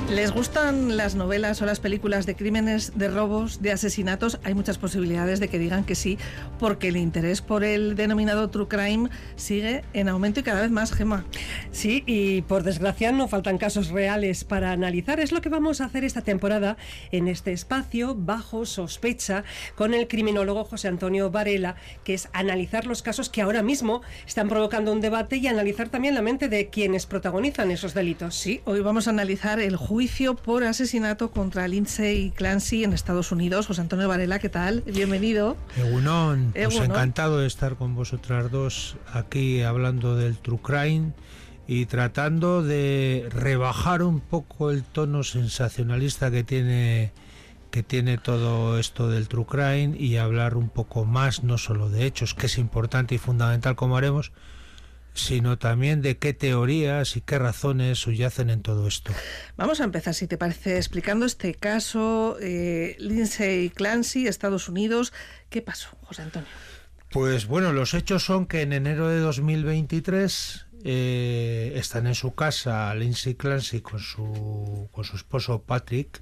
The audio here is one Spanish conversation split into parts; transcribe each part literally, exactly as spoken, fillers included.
¿Les gustan las novelas o las películas de crímenes, de robos, de asesinatos? Hay muchas posibilidades de que digan que sí, porque el interés por el denominado true crime sigue en aumento y cada vez más, Gemma. Sí, y por desgracia no faltan casos reales para analizar. Es lo que vamos a hacer esta temporada en este espacio Bajo Sospecha con el criminólogo José Antonio Varela, que es analizar los casos que ahora mismo están provocando un debate y analizar también la mente de quienes protagonizan esos delitos. Sí, hoy vamos a analizar el juicio por asesinato contra Lindsay Clancy en Estados Unidos. José Antonio Varela, ¿qué tal? Bienvenido. Egunon, pues Egunon. Encantado de estar con vosotras dos aquí hablando del true crime y tratando de rebajar un poco el tono sensacionalista que tiene que tiene todo esto del true crime y hablar un poco más no solo de hechos, que es importante y fundamental como haremos, sino también de qué teorías y qué razones subyacen en todo esto. Vamos a empezar, si te parece, explicando este caso, eh, Lindsay Clancy, Estados Unidos. ¿Qué pasó, José Antonio? Pues bueno, los hechos son que en enero de dos mil veintitrés eh, están en su casa Lindsay Clancy con su, con su esposo Patrick,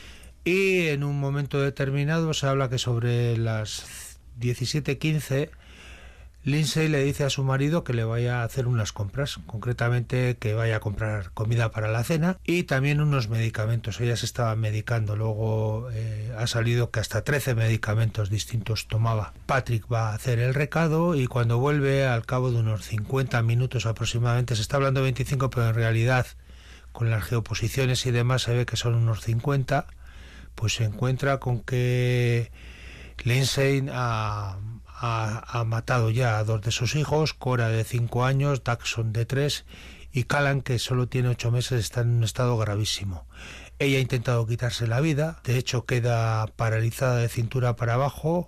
y en un momento determinado se habla que sobre las diecisiete quince Lindsay le dice a su marido que le vaya a hacer unas compras, concretamente que vaya a comprar comida para la cena y también unos medicamentos. Ella se estaba medicando, luego eh, ha salido que hasta trece medicamentos distintos tomaba. Patrick va a hacer el recado y cuando vuelve, al cabo de unos cincuenta minutos aproximadamente, se está hablando de veinticinco, pero en realidad con las geoposiciones y demás se ve que son unos cincuenta, pues se encuentra con que Lindsay ha... Ha, ha matado ya a dos de sus hijos, Cora de cinco años, Daxon de tres y Callan, que solo tiene ocho meses, está en un estado gravísimo. Ella ha intentado quitarse la vida, de hecho queda paralizada de cintura para abajo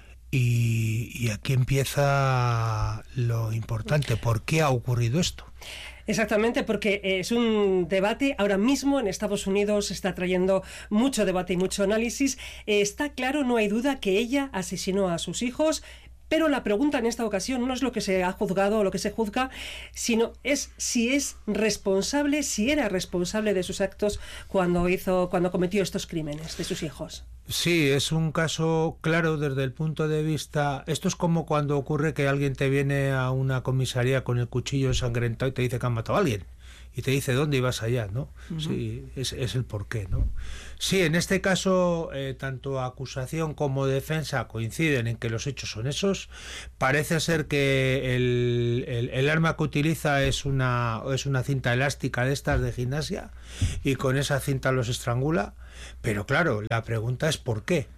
y, y aquí empieza lo importante. ¿Por qué ha ocurrido esto? Exactamente, porque es un debate ahora mismo en Estados Unidos, está trayendo mucho debate y mucho análisis. Está claro, no hay duda que ella asesinó a sus hijos, pero la pregunta en esta ocasión no es lo que se ha juzgado o lo que se juzga, sino es si es responsable, si era responsable de sus actos cuando hizo, cuando cometió estos crímenes de sus hijos. Sí, es un caso claro desde el punto de vista... Esto es como cuando ocurre que alguien te viene a una comisaría con el cuchillo ensangrentado y te dice que han matado a alguien. Y te dice dónde ibas allá, ¿no? Uh-huh. Sí, es, es el porqué, ¿no? Sí, en este caso, eh, tanto acusación como defensa coinciden en que los hechos son esos. Parece ser que el, el, el arma que utiliza es una, es una cinta elástica de estas de gimnasia y con esa cinta los estrangula. Pero claro, la pregunta es ¿por qué?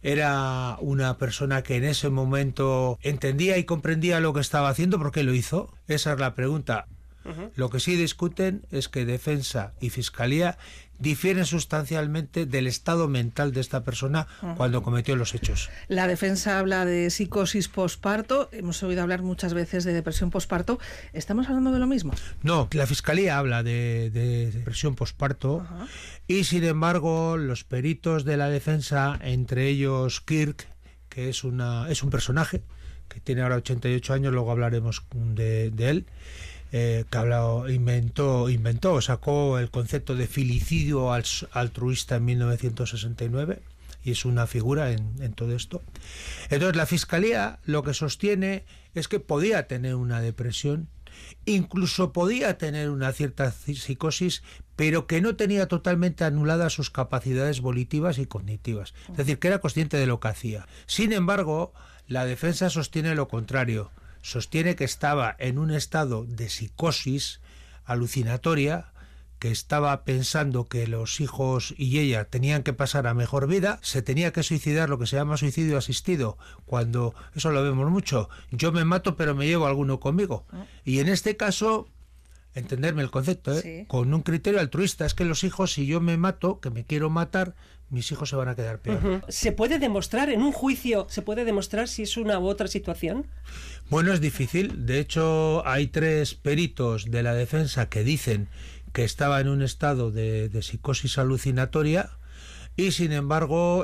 Era una persona que en ese momento entendía y comprendía lo que estaba haciendo, ¿por qué lo hizo? Esa es la pregunta. Uh-huh. Lo que sí discuten es que defensa y fiscalía difieren sustancialmente del estado mental de esta persona uh-huh. cuando cometió los hechos. La defensa habla de psicosis posparto, hemos oído hablar muchas veces de depresión posparto. ¿Estamos hablando de lo mismo? No, la fiscalía habla de, de depresión posparto uh-huh. y sin embargo los peritos de la defensa, entre ellos Kirk, que es, una, es un personaje que tiene ahora ochenta y ocho años, luego hablaremos de, de él, Eh, que habló, inventó, inventó, sacó el concepto de filicidio altruista en mil novecientos sesenta y nueve y es una figura en, en todo esto. Entonces la fiscalía lo que sostiene es que podía tener una depresión, incluso podía tener una cierta psicosis, pero que no tenía totalmente anuladas sus capacidades volitivas y cognitivas, es decir, que era consciente de lo que hacía. Sin embargo, la defensa sostiene lo contrario. Sostiene que estaba en un estado de psicosis alucinatoria, que estaba pensando que los hijos y ella tenían que pasar a mejor vida, se tenía que suicidar, lo que se llama suicidio asistido, cuando, eso lo vemos mucho, yo me mato pero me llevo a alguno conmigo. Y en este caso, entenderme el concepto, ¿eh? Sí. Con un criterio altruista, es que los hijos, si yo me mato, que me quiero matar, mis hijos se van a quedar peor. Uh-huh. ¿Se puede demostrar en un juicio, se puede demostrar si es una u otra situación? Bueno, es difícil. De hecho, hay tres peritos de la defensa que dicen que estaba en un estado de, de psicosis alucinatoria y, sin embargo,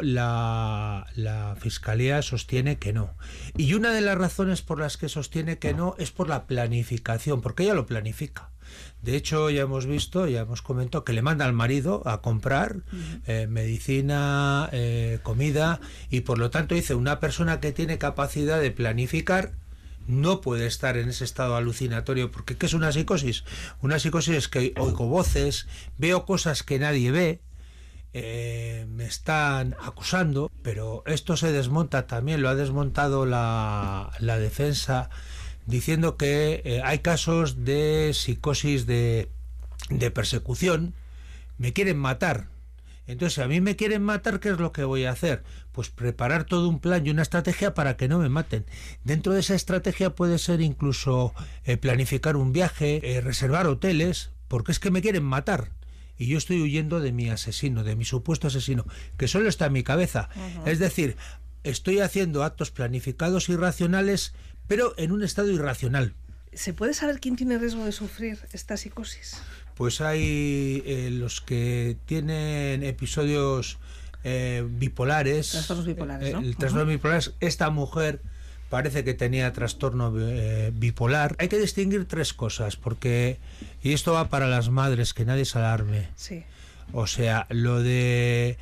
la, la Fiscalía sostiene que no. Y una de las razones por las que sostiene que no es por la planificación, porque ella lo planifica. De hecho, ya hemos visto, ya hemos comentado que le manda al marido a comprar uh-huh. eh, medicina, eh, comida, y por lo tanto dice, una persona que tiene capacidad de planificar no puede estar en ese estado alucinatorio, porque ¿qué es una psicosis? Una psicosis es que oigo voces, veo cosas que nadie ve, eh, me están acusando, pero esto se desmonta también, lo ha desmontado la, la defensa, diciendo que eh, hay casos de psicosis de, de persecución, me quieren matar. Entonces, si a mí me quieren matar, ¿qué es lo que voy a hacer? Pues preparar todo un plan y una estrategia para que no me maten. Dentro de esa estrategia puede ser incluso eh, planificar un viaje, eh, reservar hoteles, porque es que me quieren matar. Y yo estoy huyendo de mi asesino, de mi supuesto asesino, que solo está en mi cabeza. Uh-huh. Es decir, estoy haciendo actos planificados y racionales, pero en un estado irracional. ¿Se puede saber quién tiene riesgo de sufrir esta psicosis? Pues hay eh, los que tienen episodios eh, bipolares. Trastornos bipolares, ¿no? Eh, el trastorno uh-huh. bipolar. Esta mujer parece que tenía trastorno eh, bipolar. Hay que distinguir tres cosas, porque, y esto va para las madres, que nadie se alarme. Sí. O sea, lo de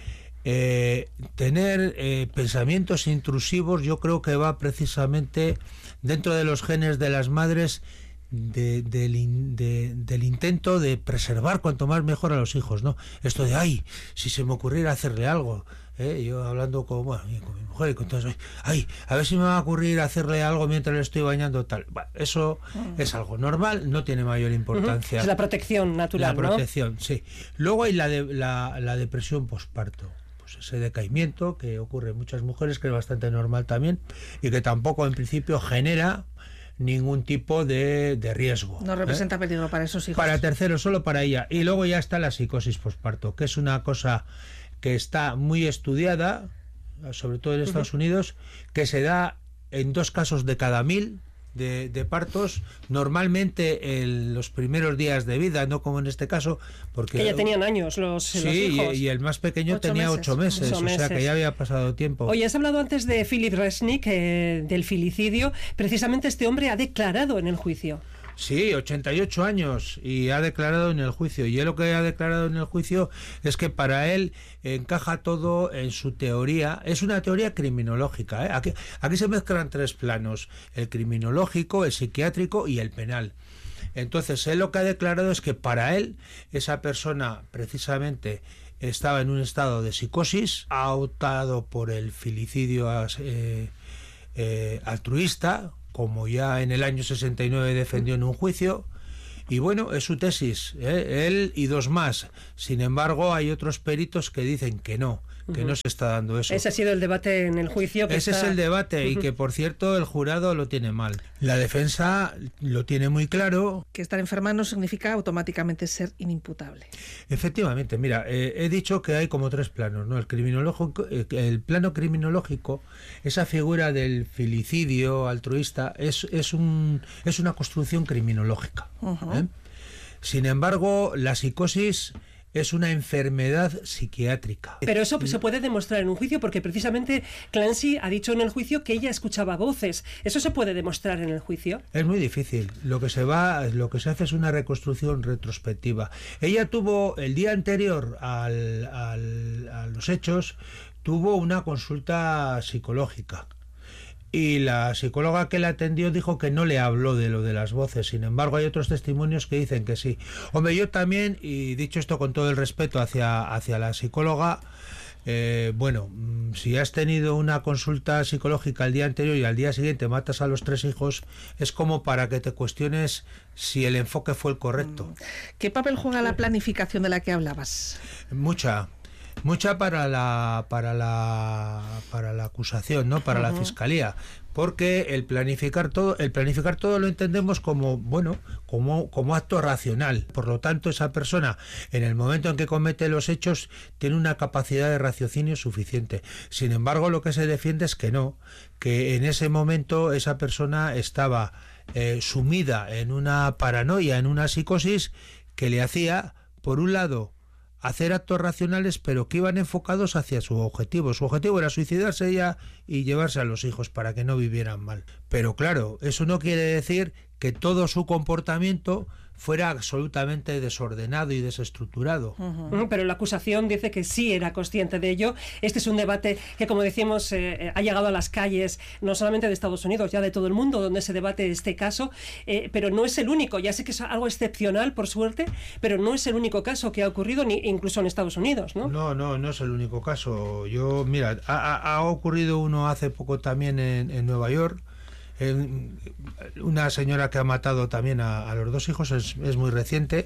eh, tener eh, pensamientos intrusivos, yo creo que va precisamente dentro de los genes de las madres, de, de, de, del intento de preservar cuanto más mejor a los hijos, ¿no? Esto de, ay, si se me ocurriera hacerle algo, ¿eh? Yo hablando con, bueno, con mi mujer y con todo eso, ay, a ver si me va a ocurrir hacerle algo mientras le estoy bañando, tal. Bueno, eso uh-huh. es algo normal, no tiene mayor importancia. Uh-huh. Es la protección natural, La protección, ¿no? Sí. Luego hay la, de, la, la depresión posparto. Ese decaimiento que ocurre en muchas mujeres, que es bastante normal también, y que tampoco en principio genera ningún tipo de, de riesgo. No representa ¿eh? peligro para esos hijos. Para terceros, solo para ella. Y luego ya está la psicosis posparto, que es una cosa que está muy estudiada, sobre todo en Estados uh-huh. Unidos, que se da en dos casos de cada mil de, de partos, normalmente en los primeros días de vida, no como en este caso, porque que ya tenían años los, sí, los hijos. Y, y el más pequeño ocho tenía meses. ocho meses, ocho o meses. sea que ya había pasado tiempo. Oye, has hablado antes de Philip Resnick, eh, del filicidio. Precisamente este hombre ha declarado en el juicio. Sí, ochenta y ocho años, y ha declarado en el juicio. Y él lo que ha declarado en el juicio es que para él encaja todo en su teoría. Es una teoría criminológica, ¿eh? Aquí, aquí se mezclan tres planos: el criminológico, el psiquiátrico y el penal. Entonces, él lo que ha declarado es que para él, esa persona precisamente estaba en un estado de psicosis, ha optado por el filicidio eh, eh, altruista, como ya en el año sesenta y nueve defendió en un juicio, y bueno, es su tesis, ¿eh? Él y dos más. Sin embargo, hay otros peritos que dicen que no, que uh-huh. no se está dando eso. Ese ha sido el debate en el juicio. Que Ese está... es el debate, uh-huh. y que por cierto el jurado lo tiene mal. La defensa lo tiene muy claro. Que estar enferma no significa automáticamente ser inimputable. Efectivamente, mira, eh, he dicho que hay como tres planos, ¿no? El criminológico, eh, el plano criminológico, esa figura del filicidio altruista, es, es, un, es una construcción criminológica. Uh-huh. ¿eh? Sin embargo, la psicosis es una enfermedad psiquiátrica. Pero eso se puede demostrar en un juicio, porque precisamente Clancy ha dicho en el juicio que ella escuchaba voces. ¿Eso se puede demostrar en el juicio? Es muy difícil. Lo que se va, lo que se hace es una reconstrucción retrospectiva. Ella tuvo, el día anterior al, al, a los hechos, tuvo una consulta psicológica. Y la psicóloga que la atendió dijo que no le habló de lo de las voces. Sin embargo, hay otros testimonios que dicen que sí. Hombre, yo también, y dicho esto con todo el respeto hacia, hacia la psicóloga, eh, bueno, si has tenido una consulta psicológica el día anterior y al día siguiente matas a los tres hijos, es como para que te cuestiones si el enfoque fue el correcto. ¿Qué papel juega la planificación de la que hablabas? Mucha. Mucha para la para la para la acusación, ¿no? Para uh-huh. la fiscalía, porque el planificar todo, el planificar todo lo entendemos como, bueno, como como acto racional. Por lo tanto, esa persona en el momento en que comete los hechos tiene una capacidad de raciocinio suficiente. Sin embargo, lo que se defiende es que no, que en ese momento esa persona estaba eh, sumida en una paranoia, en una psicosis que le hacía, por un lado, hacer actos racionales, pero que iban enfocados hacia su objetivo. Su objetivo era suicidarse ella y llevarse a los hijos para que no vivieran mal. Pero claro, eso no quiere decir que todo su comportamiento fuera absolutamente desordenado y desestructurado. Uh-huh. Pero la acusación dice que sí era consciente de ello. Este es un debate que, como decimos, eh, ha llegado a las calles, no solamente de Estados Unidos, ya de todo el mundo, donde se debate este caso, eh, pero no es el único. Ya sé que es algo excepcional, por suerte, pero no es el único caso que ha ocurrido, ni incluso en Estados Unidos, ¿no? No, no, no es el único caso. Yo, mira, ha, ha ocurrido uno hace poco también en, en Nueva York. En una señora que ha matado también a, a los dos hijos, es, es muy reciente,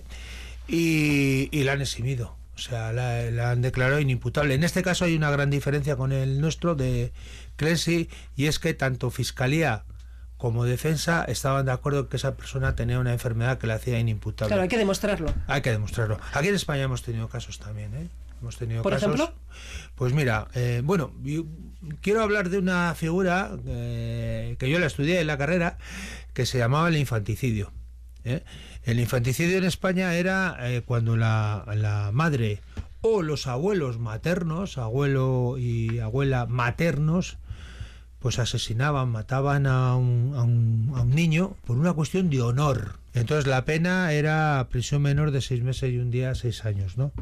y, y la han eximido, o sea, la, la han declarado inimputable. En este caso hay una gran diferencia con el nuestro de Clancy, y es que tanto Fiscalía como Defensa estaban de acuerdo en que esa persona tenía una enfermedad que la hacía inimputable. Claro, hay que demostrarlo. Hay que demostrarlo. Aquí en España hemos tenido casos también, ¿eh? Hemos tenido ¿Por casos, ejemplo? Pues mira, eh, bueno, yo quiero hablar de una figura eh, que yo la estudié en la carrera, que se llamaba el infanticidio. ¿eh? El infanticidio en España era eh, cuando la, la madre o los abuelos maternos, abuelo y abuela maternos, pues asesinaban, mataban a un, a un, a un niño por una cuestión de honor. Entonces la pena era prisión menor de seis meses y un día, seis años, ¿no?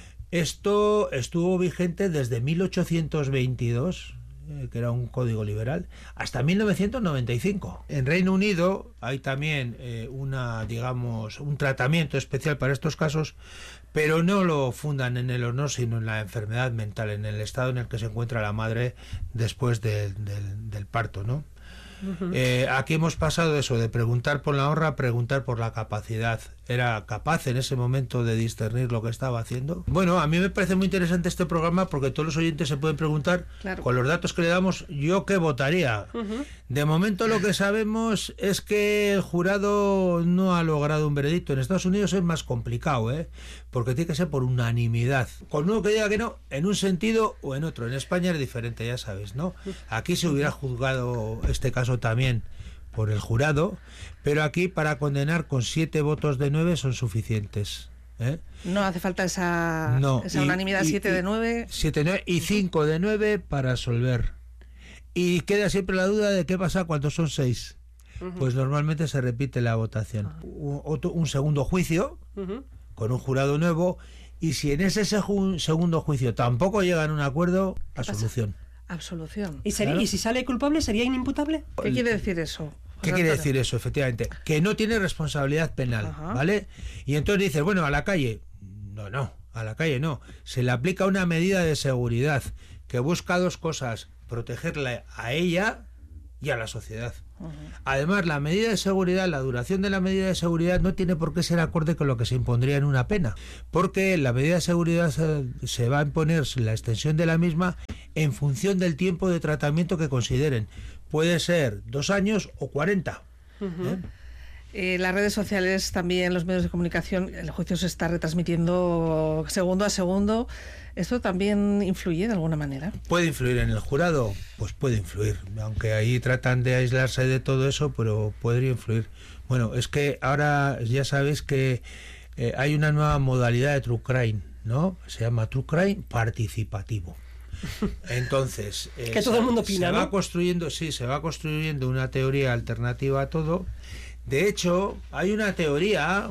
Esto estuvo vigente desde mil ochocientos veintidós, eh, que era un código liberal, hasta mil novecientos noventa y cinco. En Reino Unido hay también eh, una, digamos, un tratamiento especial para estos casos, pero no lo fundan en el honor, sino en la enfermedad mental, en el estado en el que se encuentra la madre después de, del, del parto, ¿no? Uh-huh. Eh, aquí hemos pasado de eso, de preguntar por la honra a preguntar por la capacidad. ¿Era capaz en ese momento de discernir lo que estaba haciendo? Bueno, a mí me parece muy interesante este programa porque todos los oyentes se pueden preguntar, claro, con los datos que le damos, ¿yo qué votaría? Uh-huh. De momento lo que sabemos es que el jurado no ha logrado un veredicto. En Estados Unidos es más complicado, ¿eh? Porque tiene que ser por unanimidad. Con uno que diga que no, en un sentido o en otro. En España es diferente, ya sabes, ¿no? Aquí se hubiera juzgado este caso también por el jurado, pero aquí para condenar con siete votos de nueve son suficientes. ¿eh? No hace falta esa, no. esa y, unanimidad, siete de nueve. siete de nueve y cinco de nueve para absolver. Y queda siempre la duda de qué pasa cuando son seis. Uh-huh. Pues normalmente se repite la votación. Uh-huh. Otro, un segundo juicio, uh-huh, con un jurado nuevo, y si en ese seg- segundo juicio tampoco llegan a un acuerdo, absolución. Absolución. ¿Y, sería, claro. ¿Y si sale culpable, sería inimputable? ¿Qué quiere decir eso? ¿Qué quiere decir eso, efectivamente? Que no tiene responsabilidad penal, ajá, ¿vale? Y entonces dices, bueno, a la calle. No, no, a la calle no. Se le aplica una medida de seguridad que busca dos cosas: protegerla a ella y a la sociedad. Uh-huh. Además, la medida de seguridad, la duración de la medida de seguridad no tiene por qué ser acorde con lo que se impondría en una pena, porque la medida de seguridad se, se va a imponer la extensión de la misma en función del tiempo de tratamiento que consideren. Puede ser dos años o cuarenta. Uh-huh. ¿eh? Eh, las redes sociales, también los medios de comunicación, el juicio se está retransmitiendo segundo a segundo. ¿Esto también influye de alguna manera? ¿Puede influir en el jurado? Pues puede influir, aunque ahí tratan de aislarse de todo eso, pero podría influir. Bueno, es que ahora ya sabéis que eh, hay una nueva modalidad de True Crime, ¿no? Se llama True Crime participativo. Entonces, eh, que todo el mundo opina, se ¿no? va construyendo, sí, se va construyendo una teoría alternativa a todo. De hecho, hay una teoría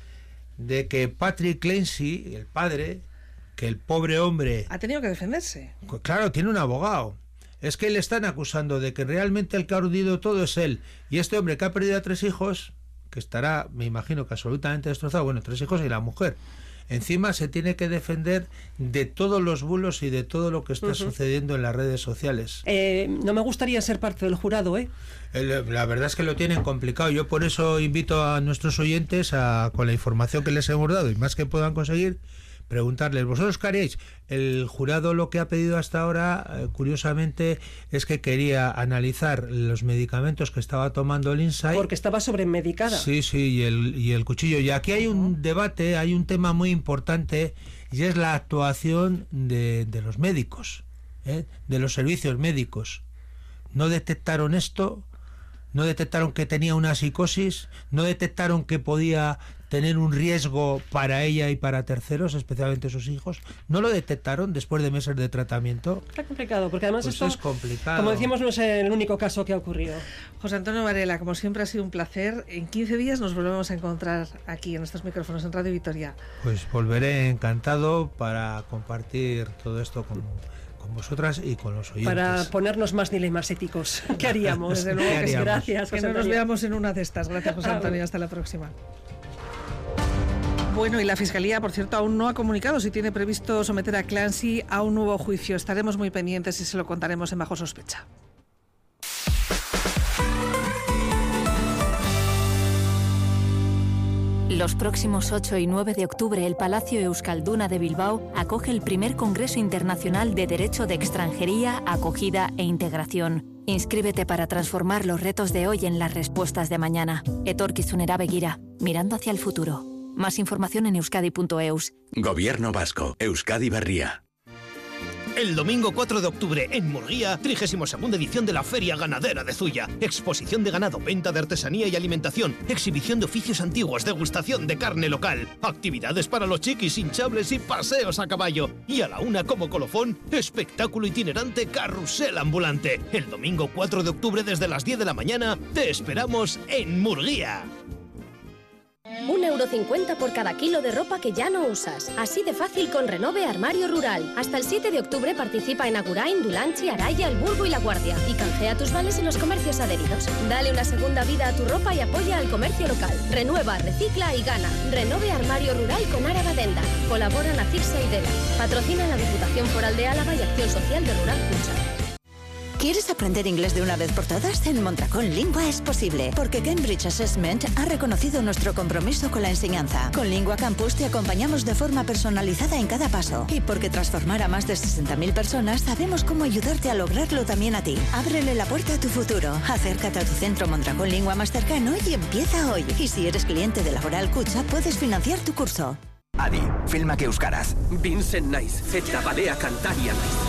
de que Patrick Clancy, el padre, que el pobre hombre... Ha tenido que defenderse. Claro, tiene un abogado. Es que le están acusando de que realmente el que ha hundido todo es él. Y este hombre que ha perdido a tres hijos, que estará, me imagino que absolutamente destrozado, bueno, tres hijos y la mujer. Encima se tiene que defender de todos los bulos y de todo lo que está uh-huh. sucediendo en las redes sociales. Eh, no me gustaría ser parte del jurado, ¿eh? El, la verdad es que lo tienen complicado. Yo por eso invito a nuestros oyentes, a, con la información que les hemos dado y más que puedan conseguir, preguntarles, ¿vosotros qué haréis? El jurado lo que ha pedido hasta ahora, eh, curiosamente, es que quería analizar los medicamentos que estaba tomando Lindsay. Porque estaba sobremedicada. Sí, sí, y el, y el cuchillo. Y aquí hay un debate, hay un tema muy importante, y es la actuación de, de los médicos, ¿eh? de los servicios médicos. No detectaron esto, no detectaron que tenía una psicosis, no detectaron que podía tener un riesgo para ella y para terceros, especialmente sus hijos. ¿No lo detectaron después de meses de tratamiento? Está complicado, porque además pues esto, es complicado. Como decíamos, no es el único caso que ha ocurrido. José Antonio Varela, como siempre ha sido un placer. En quince días nos volvemos a encontrar aquí en estos micrófonos en Radio Vitoria. Pues volveré encantado para compartir todo esto con, con vosotras y con los oyentes. Para ponernos más dilemas éticos. ¿Qué haríamos? Desde luego que sí. Gracias, que José no nos Antonio. veamos en una de estas. Gracias, José Antonio. Hasta la próxima. Bueno, y la Fiscalía, por cierto, aún no ha comunicado si tiene previsto someter a Clancy a un nuevo juicio. Estaremos muy pendientes y se lo contaremos en Bajo Sospecha. Los próximos ocho y nueve de octubre, el Palacio Euskalduna de Bilbao acoge el primer Congreso Internacional de Derecho de Extranjería, Acogida e Integración. Inscríbete para transformar los retos de hoy en las respuestas de mañana. Etorkizunera begira, mirando hacia el futuro. Más información en euskadi punto eus. Gobierno Vasco, Euskadi Berria. El domingo cuatro de octubre en Murguía, trigésima segunda edición de la Feria Ganadera de Zuya. Exposición de ganado, venta de artesanía y alimentación, exhibición de oficios antiguos, degustación de carne local, actividades para los chiquis, hinchables y paseos a caballo. Y a la una como colofón, espectáculo itinerante carrusel ambulante. El domingo cuatro de octubre desde las diez de la mañana, te esperamos en Murguía. Un euro cincuenta por cada kilo de ropa que ya no usas. Así de fácil con Renove Armario Rural. Hasta el siete de octubre participa en Agurain, Dulantzi, Araya, El Burgo y La Guardia. Y canjea tus vales en los comercios adheridos. Dale una segunda vida a tu ropa y apoya al comercio local. Renueva, recicla y gana. Renove Armario Rural con Araba Denda. Colaboran Acixa y Dela. Patrocina la Diputación Foral de Álava y Acción Social de Rural Cucha. ¿Quieres aprender inglés de una vez por todas? En Mondragón Lingua es posible, porque Cambridge Assessment ha reconocido nuestro compromiso con la enseñanza. Con Lingua Campus te acompañamos de forma personalizada en cada paso. Y porque transformar a más de sesenta mil personas, sabemos cómo ayudarte a lograrlo también a ti. Ábrele la puerta a tu futuro. Acércate a tu centro Mondragón Lingua más cercano y empieza hoy. Y si eres cliente de Laboral Cucha, puedes financiar tu curso. Adi, filmak euskaraz. Vincent naiz, eta balea kantaria naiz.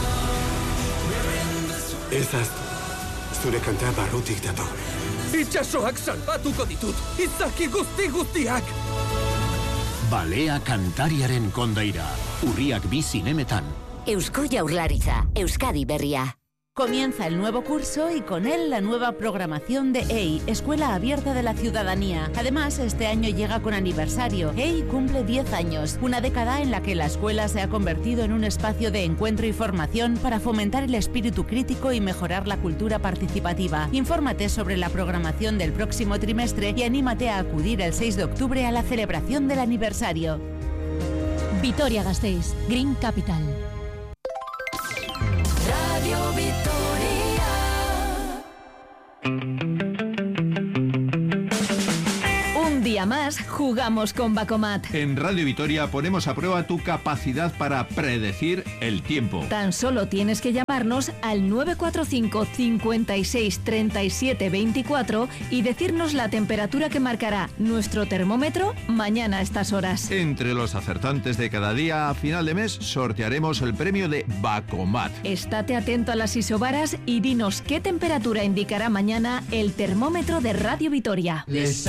Ezaz, zure kanta barrutik dator. Itxasoak salbatuko ditut, izaki guzti guztiak! Balea kantariaren kondaira, urriak bi zinemetan. Eusko Jaurlaritza, Euskadi Berria. Comienza el nuevo curso y con él la nueva programación de E I, Escuela Abierta de la Ciudadanía. Además, este año llega con aniversario. E I cumple diez años, una década en la que la escuela se ha convertido en un espacio de encuentro y formación para fomentar el espíritu crítico y mejorar la cultura participativa. Infórmate sobre la programación del próximo trimestre y anímate a acudir el seis de octubre a la celebración del aniversario. Vitoria-Gasteiz, Green Capital. Radio Vitoria. Un día más jugamos con Bacomat. En Radio Vitoria ponemos a prueba tu capacidad para predecir el tiempo. Tan solo tienes que llamarnos al nueve cuatro cinco, cincuenta y seis, treinta y siete, veinticuatro y decirnos la temperatura que marcará nuestro termómetro mañana a estas horas. Entre los acertantes de cada día, a final de mes, sortearemos el premio de Bacomat. Estate atento a las isobaras y dinos qué temperatura indicará mañana el termómetro de Radio Vitoria. Les